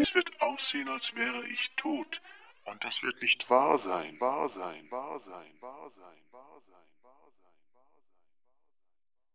Es wird aussehen, als wäre ich tot. Und das wird nicht wahr sein, wahr sein, wahr sein, wahr sein, wahr sein, wahr sein, wahr sein.